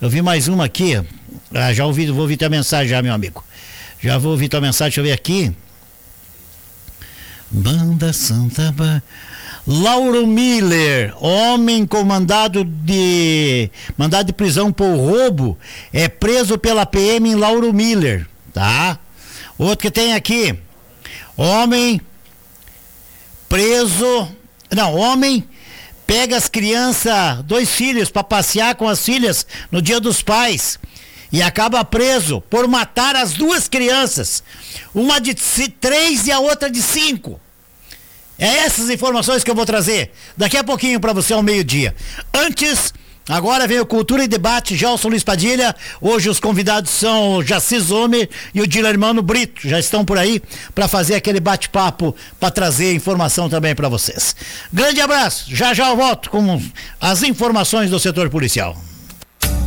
Eu vi mais uma aqui. Já ouvi, vou ouvir tua mensagem já, meu amigo. Já vou ouvir tua mensagem, deixa eu ver aqui. Banda Santa Lauro Miller, homem com mandado de prisão por roubo, é preso pela PM em Lauro Miller, tá? Outro que tem aqui, homem pega as crianças, 2 filhos, para passear com as filhas no Dia dos Pais e acaba preso por matar as 2 crianças, uma de 3 e a outra de 5. É essas informações que eu vou trazer daqui a pouquinho para você ao meio-dia. Antes, agora vem o Cultura e Debate, Gelson Luiz Padilha. Hoje os convidados são o Jaci Zomer e o Dilermano Brito. Já estão por aí para fazer aquele bate-papo, para trazer informação também para vocês. Grande abraço, já eu volto com as informações do setor policial.